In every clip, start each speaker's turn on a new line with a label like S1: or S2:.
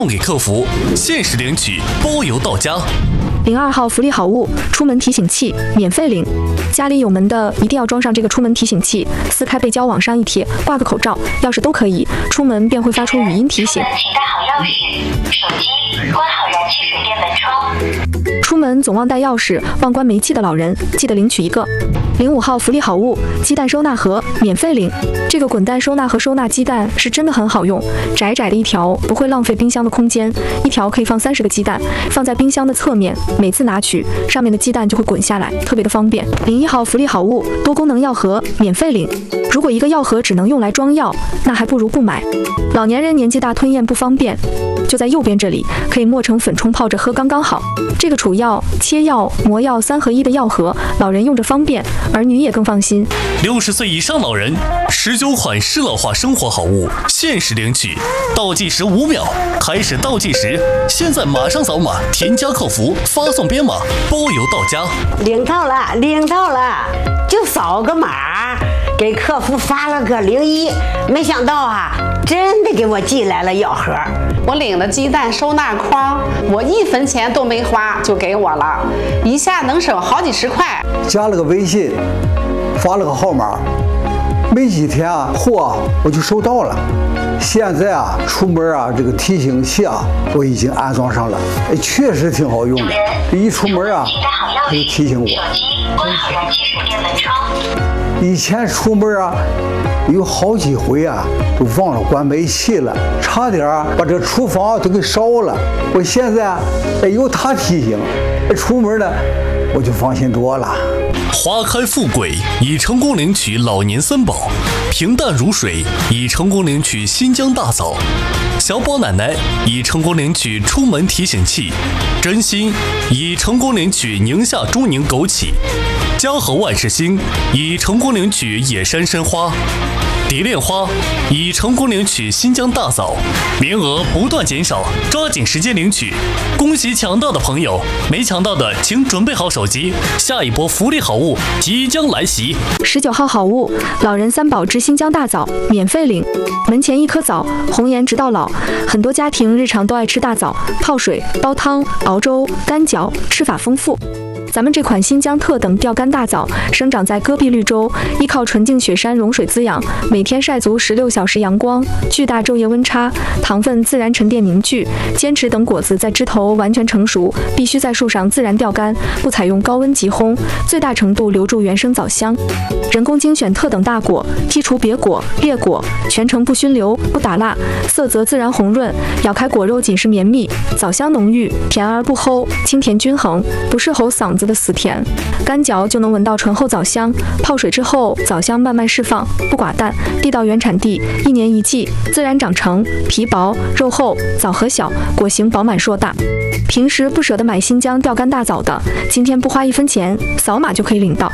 S1: 送给客服，限时领取，包邮到家。
S2: 02号福利好物，出门提醒器，免费领。家里有门的一定要装上这个出门提醒器，撕开背胶往上一贴，挂个口罩、钥匙都可以，出门便会发出语音提醒。
S3: 请带好钥匙、手机，关好燃气水电门窗。
S2: 出门总忘带钥匙、忘关煤气的老人，记得领取一个。05号福利好物，鸡蛋收纳盒，免费领。这个滚蛋收纳盒收纳鸡蛋是真的很好用，窄窄的一条，不会浪费冰箱的空间，一条可以放30个鸡蛋，放在冰箱的侧面，每次拿取，上面的鸡蛋就会滚下来，特别的方便。01号福利好物，多功能药盒，免费领。如果一个药盒只能用来装药，那还不如不买。老年人年纪大吞咽不方便，就在右边这里，可以磨成粉冲泡着喝刚刚好。这个储药、切药、磨药3合1的药盒，老人用着方便，儿女也更放心。
S1: 60岁以上老人，19款适老化生活好物，限时领取，倒计时5秒，开始倒计时，现在马上扫码添加客服，发送编码，包邮到家。
S4: 领到了，就扫个码，给客服发了个01，没想到啊，真的给我寄来了药盒。
S5: 我领了鸡蛋收纳筐，我1分钱都没花就给我了，一下能省好几十块。
S6: 加了个微信，发了个号码，没几天啊，货我就收到了。现在啊，出门啊，这个提醒器啊，我已经安装上了，确实挺好用的。一出门啊，它就提醒我。
S3: 手机，关好燃气水电门窗。
S6: 以前出门啊，有好几回啊，都忘了关煤气了，差点把这厨房都给烧了。我现在有它提醒，出门呢我就放心多了。
S1: 花开富贵已成功领取老年3宝，平淡如水已成功领取新疆大枣，小宝奶奶已成功领取出门提醒器，真心已成功领取宁夏中宁枸杞，嘉禾万事兴已成功领取野山参花，蝶恋花已成功领取新疆大枣，名额不断减少，抓紧时间领取。恭喜抢到的朋友，没抢到的请准备好手机，下一波福利好物即将来袭。
S2: 19号好物，老人3宝之新疆大枣，免费领。门前一颗枣，红颜直到老。很多家庭日常都爱吃大枣，泡水、煲汤、熬粥、干嚼，吃法丰富。咱们这款新疆特等钓竿大枣生长在戈壁绿洲，依靠纯净雪山融水滋养，每天晒足16小时阳光，巨大昼夜温差，糖分自然沉淀凝聚，坚持等果子在枝头完全成熟，必须在树上自然钓竿，不采用高温急烘，最大程度留住原生枣香。人工精选特等大果，剔除瘪果、裂果，全程不熏流、不打蜡，色泽自然红润，咬开果肉紧实绵密，枣香浓郁，甜而不齁，清甜均衡，不是齁嗓子的死甜。干嚼就能闻到醇厚枣香，泡水之后枣香慢慢释放，不寡淡，地道原产地，1年1季，自然长成，皮薄肉厚，枣核小，果形饱满硕大。平时不舍得买新疆钓竿大枣的，今天不花1分钱，扫码就可以领到。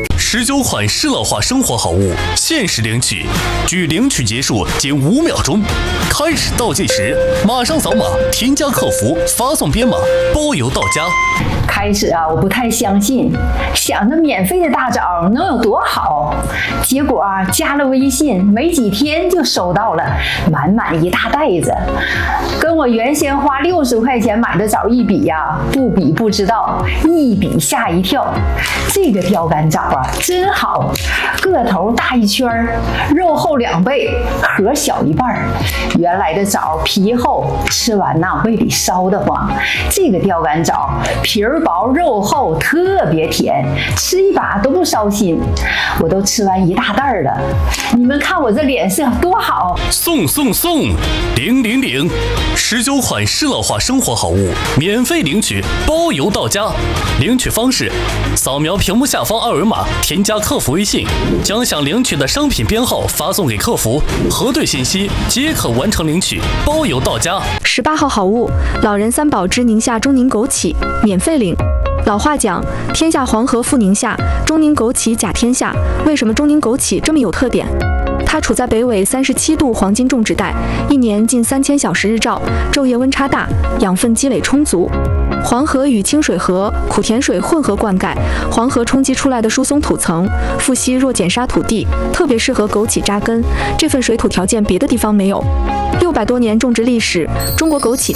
S1: 19款适老化生活好物，限时领取，距领取结束仅5秒钟，开始倒计时，马上扫码添加客服，发送编码，包邮到家。
S7: 开始啊，我不太相信，想着免费的大枣能有多好，结果啊，加了微信没几天就收到了满满一大袋子，跟我原先花60块钱买的枣一比呀，不比不知道，一比吓一跳。这个钓竿枣啊，真好，个头大1圈，肉厚2倍，核小1半。原来的枣皮厚，吃完呐胃里烧得慌，这个钓竿枣皮儿薄肉厚，特别甜，吃一把都不烧心。我都吃完1大袋了，你们看我这脸色多好！
S1: 送领19款适老化生活好物，免费领取，包邮到家。领取方式：扫描屏幕下方2维码，添加客服微信，将想领取的商品编号发送给客服，核对信息即可完成领取，包邮到家。
S2: 18号好物，老人3宝之宁夏中宁枸杞，免费领。老话讲，天下黄河复宁夏，中宁枸杞甲天下。为什么中宁枸杞这么有特点？它处在北纬37度黄金种植带，1年近3000小时日照，昼夜温差大，养分积累充足。黄河与清水河、苦甜水混合灌溉，黄河冲击出来的疏松土层，富硒弱碱沙土地，特别适合枸杞扎根。这份水土条件别的地方没有。600多年种植历史，中国枸杞